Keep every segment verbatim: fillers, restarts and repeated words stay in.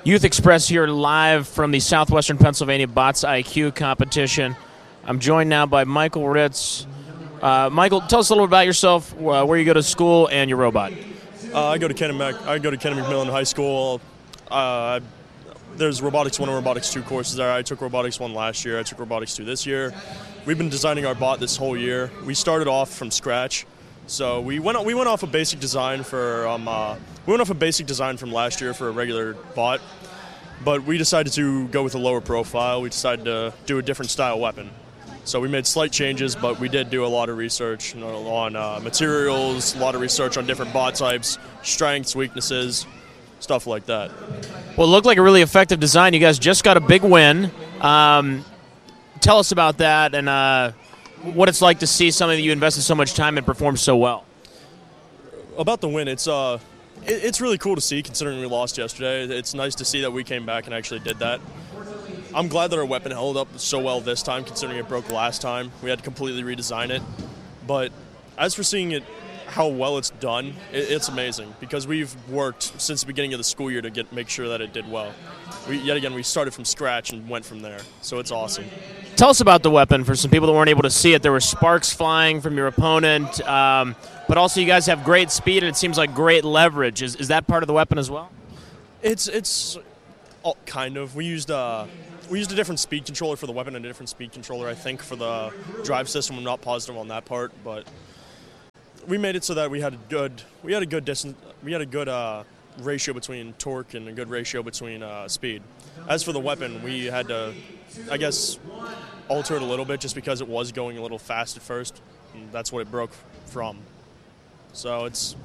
Youth Express here live from the Southwestern Pennsylvania Bots I Q competition. I'm joined now by Michael Ritz. Uh, Michael, tell us a little about yourself, uh, where you go to school, and your robot. Uh, I go to Kenny Mac- I go to Kenny McMillan High School. Uh, there's Robotics one and Robotics two courses there. I took Robotics one last year. I took Robotics two this year. We've been designing our bot this whole year. We started off from scratch. So we went we went off a basic design for um, uh, we went off a basic design from last year for a regular bot, but we decided to go with a lower profile. We decided to do a different style weapon. So we made slight changes, but we did do a lot of research, you know, on uh, materials, a lot of research on different bot types, strengths, weaknesses, stuff like that. Well, it looked like a really effective design. You guys just got a big win. Um, tell us about that and uh, what it's like to see something that you invested so much time and performed so well. About the win, it's uh, it, it's really cool to see considering we lost yesterday. It's nice to see that we came back and actually did that. I'm glad that our weapon held up so well this time considering it broke last time. We had to completely redesign it. But as for seeing it, how well it's done, it, it's amazing because we've worked since the beginning of the school year to get make sure that it did well. We, yet again, we started from scratch and went from there, so it's awesome. Tell us about the weapon for some people that weren't able to see it. There were sparks flying from your opponent, um, but also you guys have great speed and it seems like great leverage. Is, is that part of the weapon as well? It's it's all, kind of. We used uh, we used a different speed controller for the weapon and a different speed controller, I think, for the drive system. I'm not positive on that part, but we made it so that we had a good we had a good distance we had a good uh, ratio between torque and a good ratio between uh, speed. As for the weapon, we had to, I guess, alter it a little bit just because it was going a little fast at first, and that's what it broke from. So it's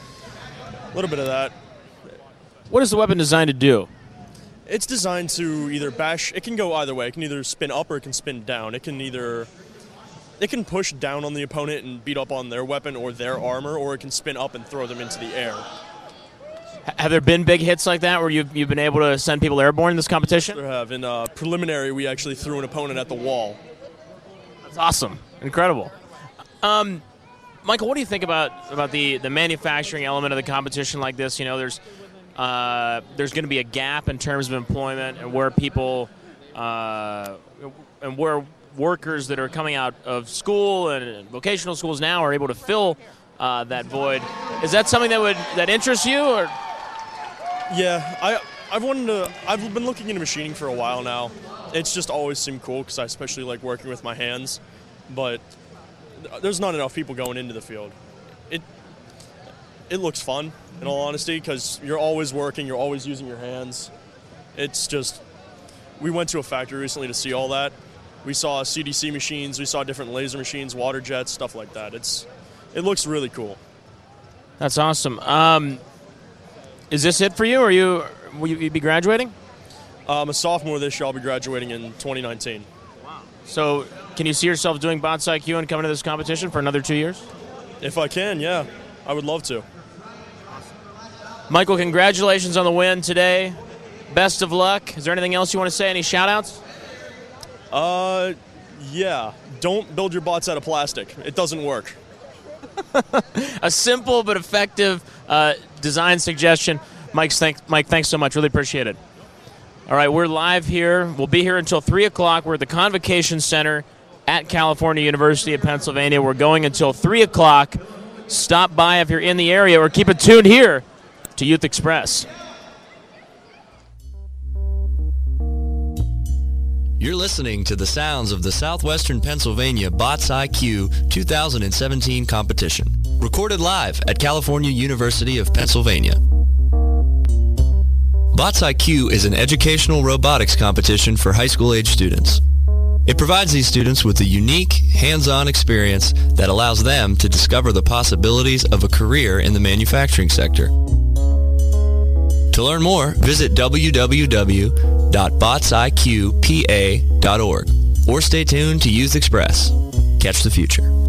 a little bit of that. What is the weapon designed to do? It's designed to either bash. It can go either way. It can either spin up or it can spin down. It can either It can push down on the opponent and beat up on their weapon or their armor, or it can spin up and throw them into the air. Have there been big hits like that where you've, you've been able to send people airborne in this competition? There have. In uh, preliminary, we actually threw an opponent at the wall. That's awesome. Incredible. Um, Michael, what do you think about, about the, the manufacturing element of the competition like this? You know, there's, uh, there's going to be a gap in terms of employment and where people uh, and where workers that are coming out of school and vocational schools now are able to fill uh, that void. Is that something that would that interests you? Or yeah, I I've wanted to. I've been looking into machining for a while now. It's just always seemed cool because I especially like working with my hands, but there's not enough people going into the field. It it looks fun, in all honesty, because you're always working, you're always using your hands. It's just, we went to a factory recently to see all that. We saw C D C machines, we saw different laser machines, water jets, stuff like that. It's, it looks really cool. That's awesome. Um, is this it for you, or you will you be graduating? I'm a sophomore this year. I'll be graduating in twenty nineteen. Wow. So can you see yourself doing Bots I Q and coming to this competition for another two years? If I can, yeah. I would love to. Michael, congratulations on the win today. Best of luck. Is there anything else you want to say? Any shout-outs? Uh, yeah. Don't build your bots out of plastic. It doesn't work. A simple but effective uh, design suggestion. Mike's thank- Mike, thanks so much. Really appreciate it. All right, we're live here. We'll be here until three o'clock. We're at the Convocation Center at California University of Pennsylvania. We're going until three o'clock. Stop by if you're in the area, or keep it tuned here to Youth Express. You're listening to the sounds of the Southwestern Pennsylvania Bots I Q two thousand seventeen competition, recorded live at California University of Pennsylvania. Bots I Q is an educational robotics competition for high school age students. It provides these students with a unique, hands-on experience that allows them to discover the possibilities of a career in the manufacturing sector. To learn more, visit w w w dot bots i q p a dot org or stay tuned to Youth Express. Catch the future.